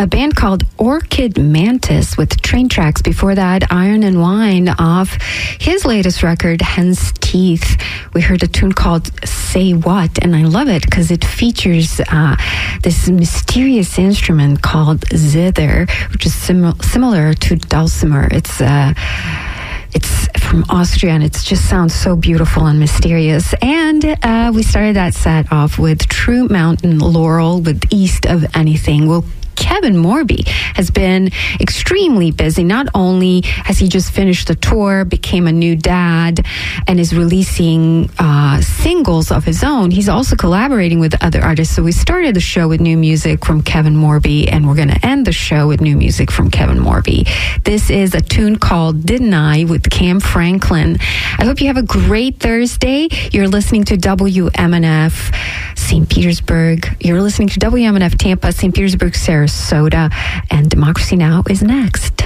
band called Orchid Mantis with Train Tracks. Before that, Iron and Wine off his latest record, Hen's Teeth. We heard a tune called Say What, and I love it because it features this mysterious instrument called zither, which is similar to dulcimer. It's from Austria, and it just sounds so beautiful and mysterious. And we started that set off with True Mountain Laurel with East of Anything. Well, Kevin Morby has been extremely busy. Not only has he just finished a tour, became a new dad, and is releasing singles of his own, he's also collaborating with other artists. So we started the show with new music from Kevin Morby, and we're going to end the show with new music from Kevin Morby. This is a tune called Didn't I with Cam Franklin. I hope you have a great Thursday. You're listening to WMNF St. Petersburg. You're listening to WMNF Tampa, St. Petersburg, Sarasota, and Democracy Now! Is next.